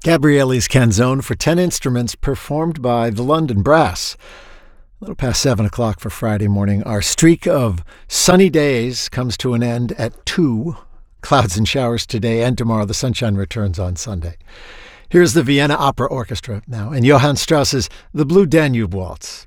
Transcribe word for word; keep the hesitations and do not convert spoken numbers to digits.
Gabrielli's Canzone for ten instruments performed by the London Brass. A little past seven o'clock for Friday morning. Our streak of sunny days comes to an end at two. Clouds and showers today and tomorrow. The sunshine returns on Sunday. Here's the Vienna Opera Orchestra now, and Johann Strauss's The Blue Danube Waltz.